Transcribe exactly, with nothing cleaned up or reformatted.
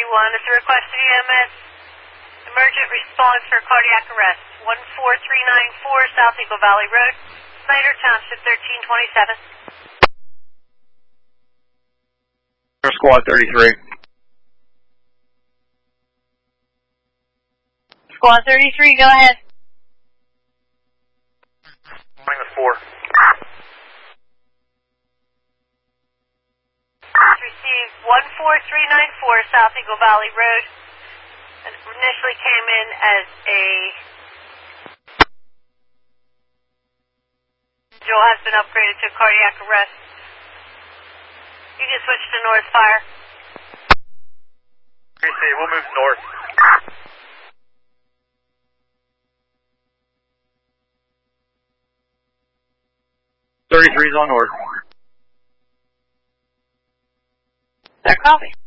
one. It's a request to E M S. Emergent response for cardiac arrest. one four three nine four South Eagle Valley Road, Snyder Township, thirteen twenty-seven. Squad thirty-three. Squad thirty-three, go ahead. Morning with four. Received one four three nine four South Eagle Valley Road. It initially came in as a Joel has been upgraded to cardiac arrest. You can switch to North Fire. three C, we'll move north. thirty-three's on north. Sir, copy.